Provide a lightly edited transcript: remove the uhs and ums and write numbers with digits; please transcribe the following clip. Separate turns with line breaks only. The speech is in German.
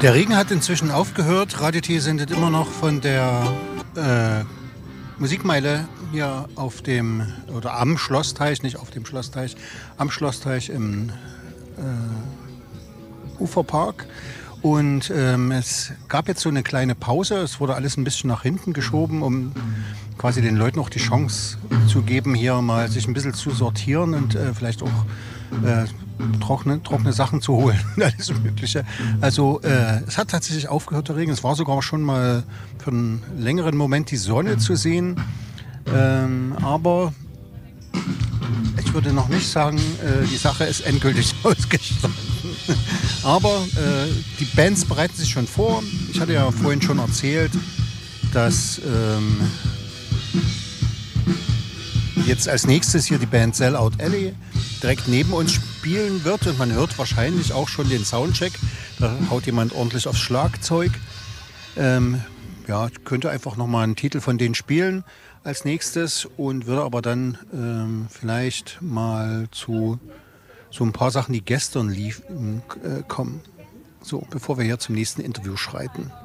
Der Regen hat inzwischen aufgehört. Radio T sendet immer noch von der Musikmeile hier auf dem, oder am Schlossteich, nicht auf dem Schlossteich, am Schlossteich im Uferpark. Und es gab jetzt so eine kleine Pause. Es wurde alles ein bisschen nach hinten geschoben, um quasi den Leuten auch die Chance zu geben, hier mal sich ein bisschen zu sortieren und vielleicht auch trockene Sachen zu holen. Alles Mögliche. Also es hat tatsächlich aufgehört, der Regen. Es war sogar schon mal für einen längeren Moment die Sonne zu sehen. Aber ich würde noch nicht sagen, die Sache ist endgültig ausgestanden. Aber die Bands bereiten sich schon vor. Ich hatte ja vorhin schon erzählt, dass jetzt als nächstes hier die Band Sell Out Alley direkt neben uns spielen wird. Und man hört wahrscheinlich auch schon den Soundcheck. Da haut jemand ordentlich aufs Schlagzeug. Ja, ich könnte einfach nochmal einen Titel von denen spielen als nächstes und würde aber dann vielleicht mal zu so ein paar Sachen, die gestern liefen, kommen. So, bevor wir hier zum nächsten Interview schreiten.